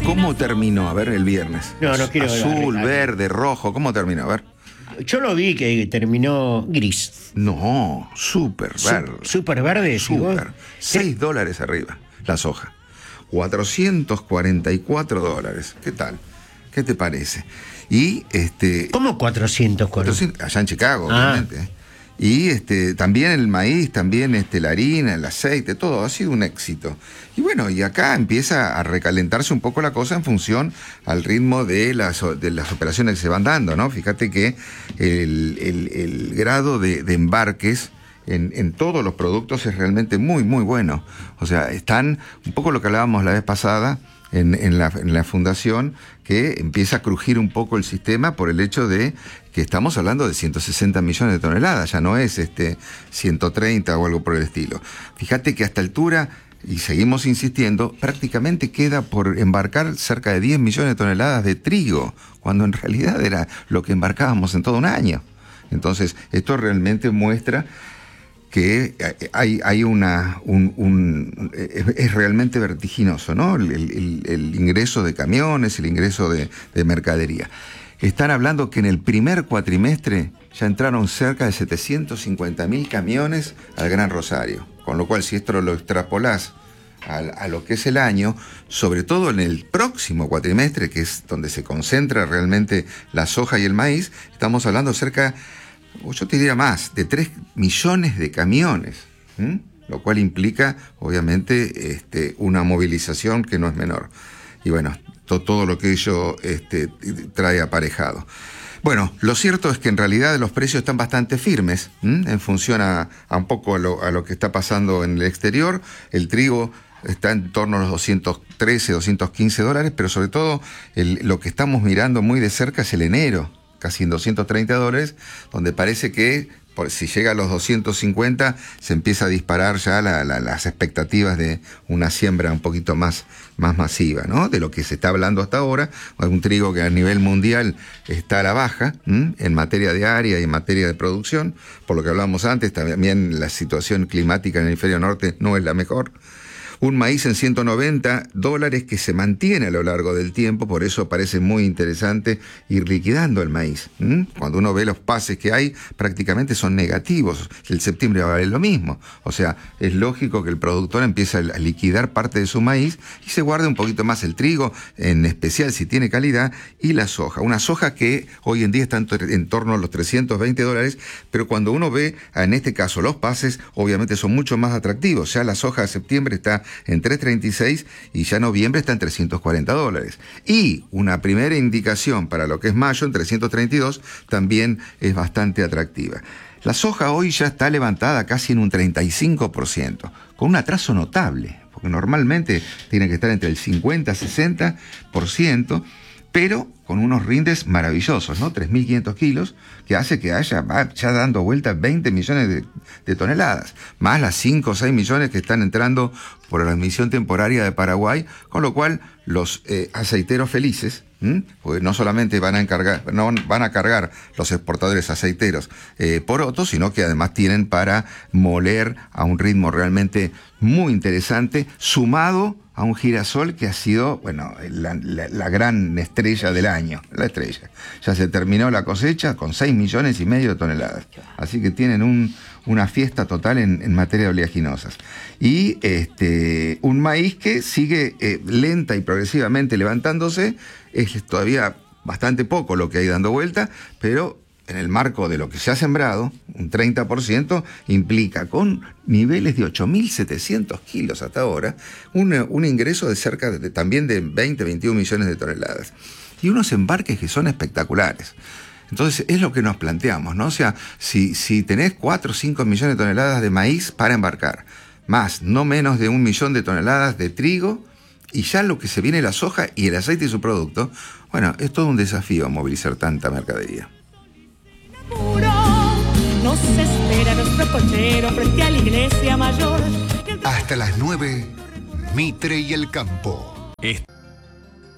¿Cómo terminó? A ver, el viernes. No quiero Azul, arreglar. verde, rojo. ¿Cómo terminó? A ver. Yo lo vi que terminó gris. No, súper verde. Súper verde, decís vos. Súper. $6 arriba la soja. $444. ¿Qué tal? ¿Qué te parece? Y ¿Cómo 400 con? allá en Chicago, obviamente. Y también el maíz, también la harina, el aceite, todo ha sido un éxito. Y bueno, y acá empieza a recalentarse un poco la cosa en función al ritmo de las operaciones que se van dando, ¿no? Fíjate que el grado de embarques en todos los productos es realmente muy, muy bueno. O sea, están un poco lo que hablábamos la vez pasada en la fundación, que empieza a crujir un poco el sistema por el hecho de que estamos hablando de 160 millones de toneladas, ya no es 130 o algo por el estilo. Fíjate que a esta altura, y seguimos insistiendo, prácticamente queda por embarcar cerca de 10 millones de toneladas de trigo, cuando en realidad era lo que embarcábamos en todo un año. Entonces, esto realmente muestra que hay es realmente vertiginoso, ¿no? El ingreso de camiones, el ingreso de mercadería. Están hablando que en el primer cuatrimestre ya entraron cerca de 750.000 camiones al Gran Rosario, con lo cual si esto lo extrapolás a lo que es el año, sobre todo en el próximo cuatrimestre, que es donde se concentra realmente la soja y el maíz, estamos hablando cerca, o yo te diría más, de 3 millones de camiones, lo cual implica, obviamente, una movilización que no es menor. Y bueno, todo lo que ello trae aparejado. Bueno, lo cierto es que en realidad los precios están bastante firmes, en función a un poco a lo que está pasando en el exterior. El trigo está en torno a los $213, $215, pero sobre todo lo que estamos mirando muy de cerca es el enero, casi en $230, donde parece que si llega a los 250 se empieza a disparar ya las expectativas de una siembra un poquito más masiva, ¿no? De lo que se está hablando hasta ahora, un trigo que a nivel mundial está a la baja, en materia de área y en materia de producción, por lo que hablábamos antes, también la situación climática en el hemisferio norte no es la mejor. Un maíz en $190 que se mantiene a lo largo del tiempo, por eso parece muy interesante ir liquidando el maíz. Cuando uno ve los pases que hay, prácticamente son negativos. El septiembre va a valer lo mismo. O sea, es lógico que el productor empiece a liquidar parte de su maíz y se guarde un poquito más el trigo, en especial si tiene calidad, y la soja. Una soja que hoy en día está en torno a los $320, pero cuando uno ve, en este caso, los pases, obviamente son mucho más atractivos. Ya la soja de septiembre está en $336 y ya noviembre está en $340. Y una primera indicación para lo que es mayo en $332 también es bastante atractiva. La soja hoy ya está levantada casi en un 35%, con un atraso notable, porque normalmente tiene que estar entre el 50 y 60%, pero con unos rindes maravillosos, ¿no? 3.500 kilos, que hace que va ya dando vueltas 20 millones de toneladas, más las 5 o 6 millones que están entrando por la admisión temporaria de Paraguay, con lo cual los aceiteros felices, porque no solamente van a cargar los exportadores aceiteros porotos, sino que además tienen para moler a un ritmo realmente muy interesante, sumado a un girasol que ha sido, bueno, la gran estrella del año, la estrella. Ya se terminó la cosecha con 6,5 millones de toneladas. Así que tienen una fiesta total en materia de oleaginosas. Y un maíz que sigue lenta y progresivamente levantándose. Es todavía bastante poco lo que hay dando vuelta, pero en el marco de lo que se ha sembrado, un 30% implica, con niveles de 8.700 kilos hasta ahora, un ingreso de cerca también de 20, 21 millones de toneladas. Y unos embarques que son espectaculares. Entonces es lo que nos planteamos, ¿no? O sea, si tenés 4 o 5 millones de toneladas de maíz para embarcar, más no menos de 1 millón de toneladas de trigo, y ya lo que se viene la soja y el aceite y su producto, bueno, es todo un desafío movilizar tanta mercadería. Nos espera nuestro cochero frente a la iglesia mayor. Hasta las 9, Mitre y el Campo.